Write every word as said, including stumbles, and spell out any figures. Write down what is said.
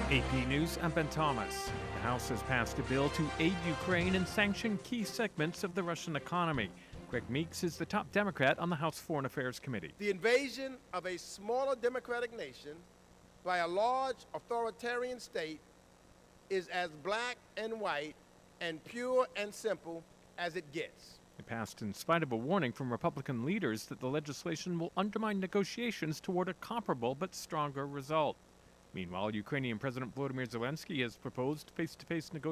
A P News, I'm Ben Thomas. The House has passed a bill to aid Ukraine and sanction key segments of the Russian economy. Greg Meeks is the top Democrat on the House Foreign Affairs Committee. The invasion of a smaller democratic nation by a large authoritarian state is as black and white and pure and simple as it gets. It passed in spite of a warning from Republican leaders that the legislation will undermine negotiations toward a comparable but stronger result. Meanwhile, Ukrainian President Volodymyr Zelensky has proposed face-to-face negotiations